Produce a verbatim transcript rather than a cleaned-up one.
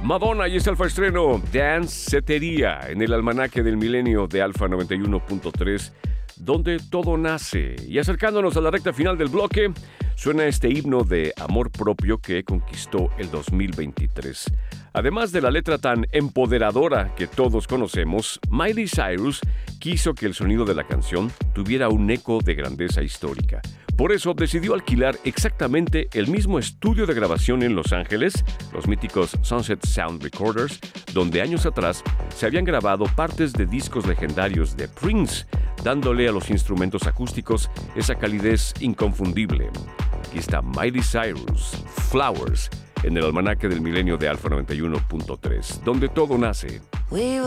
Madonna y este Alfa estreno Dancetería en el almanaque del milenio de Alfa noventa y uno punto tres, donde todo nace. Y acercándonos a la recta final del bloque, suena este himno de amor propio que conquistó el dos mil veintitrés. Además de la letra tan empoderadora que todos conocemos, Miley Cyrus quiso que el sonido de la canción tuviera un eco de grandeza histórica. Por eso decidió alquilar exactamente el mismo estudio de grabación en Los Ángeles, los míticos Sunset Sound Recorders, donde años atrás se habían grabado partes de discos legendarios de Prince, dándole a los instrumentos acústicos esa calidez inconfundible. Aquí está Miley Cyrus, Flowers, en el almanaque del milenio de Alfa noventa y uno punto tres, donde todo nace.